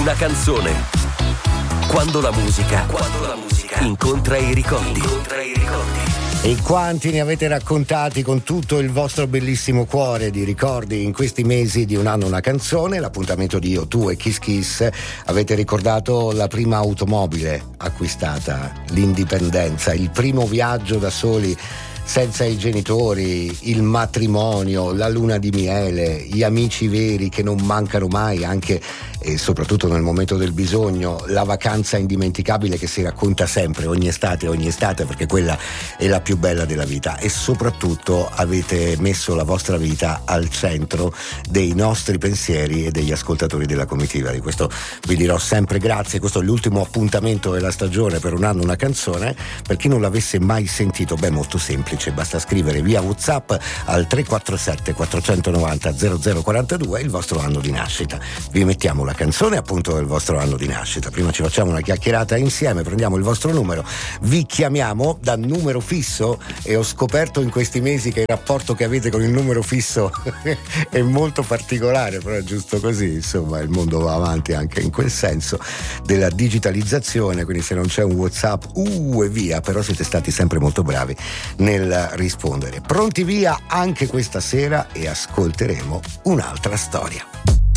una canzone. Quando la musica incontra i ricordi. E quanti ne avete raccontati con tutto il vostro bellissimo cuore di ricordi in questi mesi di Un anno una canzone, l'appuntamento di Io, tu e Kiss Kiss. Avete ricordato la prima automobile acquistata, l'indipendenza, il primo viaggio da soli senza i genitori, il matrimonio, la luna di miele, gli amici veri che non mancano mai, anche e soprattutto nel momento del bisogno, la vacanza indimenticabile che si racconta sempre, ogni estate, perché quella è la più bella della vita. E soprattutto avete messo la vostra vita al centro dei nostri pensieri e degli ascoltatori della comitiva. Di questo vi dirò sempre grazie. Questo è l'ultimo appuntamento della stagione per Un anno una canzone. Per chi non l'avesse mai sentito, molto semplice, basta scrivere via WhatsApp al 347 490 0042 il vostro anno di nascita. Vi mettiamo la canzone appunto del vostro anno di nascita. Prima ci facciamo una chiacchierata insieme, prendiamo il vostro numero, vi chiamiamo da numero fisso, e ho scoperto in questi mesi che il rapporto che avete con il numero fisso è molto particolare, però è giusto così, insomma il mondo va avanti anche in quel senso della digitalizzazione, quindi se non c'è un WhatsApp e via, però siete stati sempre molto bravi nel rispondere. Pronti via anche questa sera e ascolteremo un'altra storia.